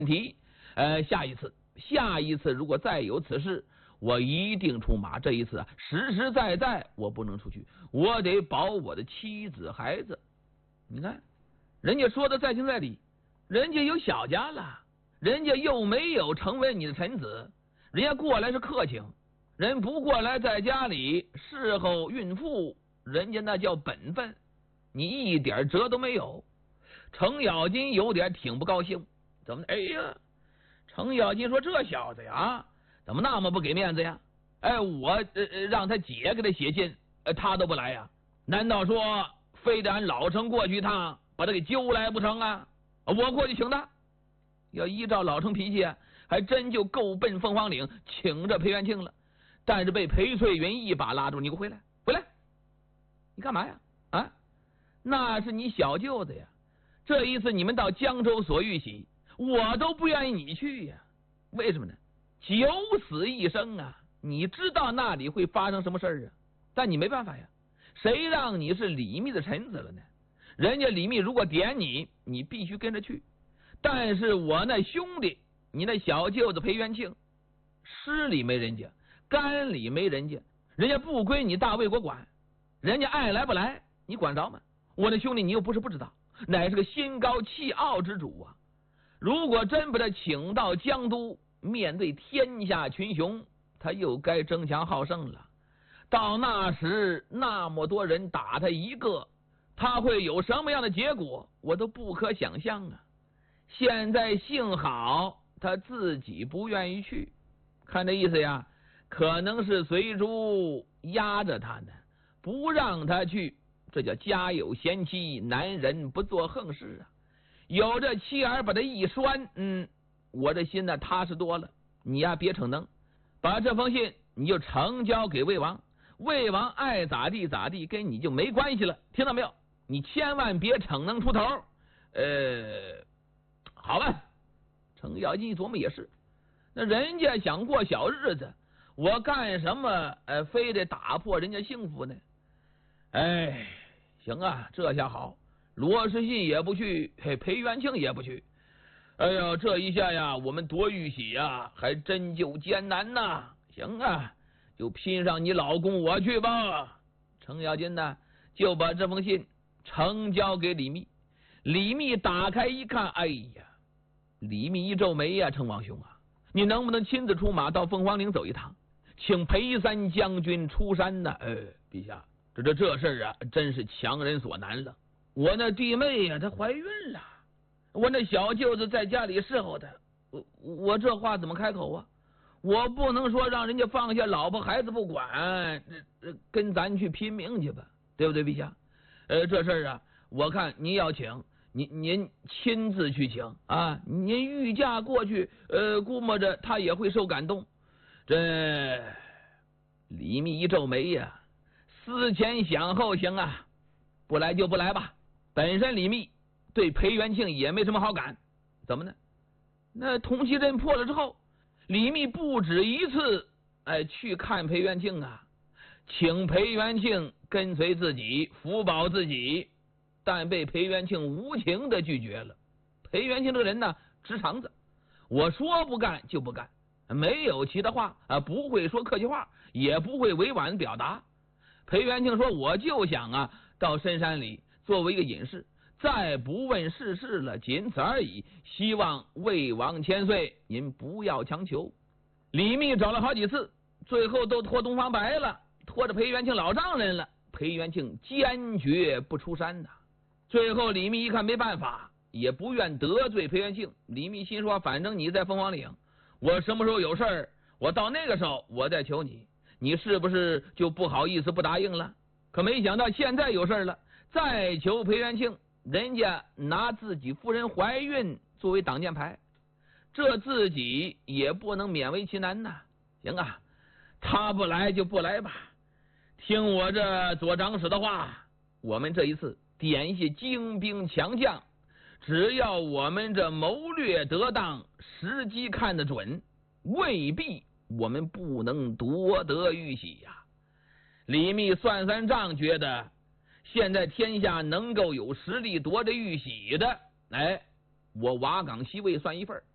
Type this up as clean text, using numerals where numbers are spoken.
题。下一次如果再有此事，我一定出马。这一次实实在在我不能出去，我得保我的妻子孩子。你看人家说的在情在理，人家有小家了，人家又没有成为你的臣子，人家过来是客情，人不过来在家里侍候孕妇，人家那叫本分，你一点辙都没有。程咬金有点挺不高兴，怎么？哎呀，程咬金说这小子呀，怎么那么不给面子呀？我让他姐给他写信，他都不来呀？难道说非得俺老程过去一趟，把他给揪来不成啊？我过去请他。要依照老程脾气啊，还真就够奔凤凰岭请着裴元庆了。但是被裴翠云一把拉住，你给我回来，回来！你干嘛呀？啊，那是你小舅子呀。这一次你们到江州所遇喜，我都不愿意你去呀。为什么呢？九死一生啊！你知道那里会发生什么事儿啊？但你没办法呀，谁让你是李密的臣子了呢？人家李密如果点你，你必须跟着去。但是我那兄弟，你那小舅子裴元庆，师里没人家，干里没人家，人家不归你大魏国管，人家爱来不来，你管着吗？我那兄弟你又不是不知道，乃是个心高气傲之主啊！如果真把他请到江都，面对天下群雄，他又该争强好胜了。到那时那么多人打他一个，他会有什么样的结果，我都不可想象啊！现在幸好他自己不愿意去，看这意思呀，可能是随珠压着他呢，不让他去。这叫家有贤妻，男人不做横事啊！有这妻儿把他一拴，我这心呢踏实多了。你呀别逞能，把这封信你就呈交给魏王，魏王爱咋地咋地，跟你就没关系了，听到没有？你千万别逞能出头。好吧。程咬金一琢磨也是，那人家想过小日子，我干什么非得打破人家幸福呢？行啊，这下好，罗士信也不去，裴元庆也不去。哎呀，这一下呀，我们夺玉玺呀，还真就艰难呐。行啊，就拼上你老公我去吧。程咬金呢，就把这封信呈交给李密。李密打开一看，哎呀，李密一皱眉呀，程王兄啊，你能不能亲自出马到凤凰岭走一趟，请裴三将军出山呢？陛下，这事儿啊，真是强人所难了。我那弟妹呀，她怀孕了，我那小舅子在家里伺候她，我这话怎么开口啊？我不能说让人家放下老婆孩子不管，跟咱去拼命去吧，对不对，陛下？这事儿啊，我看您要请，您亲自去请啊，您御驾过去，估摸着他也会受感动。这李密一皱眉呀，思前想后，行啊，不来就不来吧。本身李密对裴元庆也没什么好感，怎么呢？那通缉阵破了之后，李密不止一次去看裴元庆啊，请裴元庆跟随自己，辅保自己，但被裴元庆无情的拒绝了。裴元庆这个人呢，直肠子，我说不干就不干，没有其他话不会说客气话，也不会委婉表达。裴元庆说，我就想到深山里作为一个隐士，再不问世事了，仅此而已，希望魏王千岁您不要强求。李密找了好几次，最后都托东方白了，拖着裴元庆老丈人了，裴元庆坚决不出山最后李密一看没办法，也不愿得罪裴元庆，李密心说，反正你在凤凰岭，我什么时候有事儿，我到那个时候我再求你，你是不是就不好意思不答应了？可没想到现在有事了，再求裴元庆，人家拿自己夫人怀孕作为挡箭牌，这自己也不能勉为其难呐。行啊，他不来就不来吧，听我这左长史的话，我们这一次点一些精兵强将，只要我们这谋略得当，时机看得准，未必我们不能夺得玉玺呀。李密算算账，觉得现在天下能够有实力夺得玉玺的，我瓦岗西魏算一份，